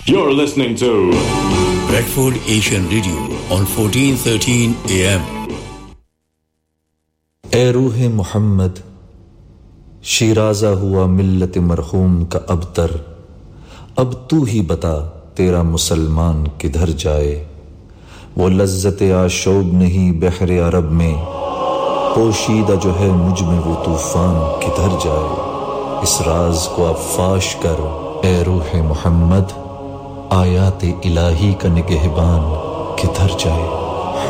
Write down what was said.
You're listening to Bradford Asian Radio on 1413 AM. ए रूह मोहम्मद शिराज़ा हुआ मिल्लत मरहूम का अबतर अब तू ही बता तेरा मुसलमान किधर जाए वो लज्जत आशौब नहीं बहरे अरब में पोशीदा जो है मुझ में वो तूफान किधर जाए इस राज को अब फाश कर ए रूह मोहम्मद आयात इलाही का निगहबान किधर जाए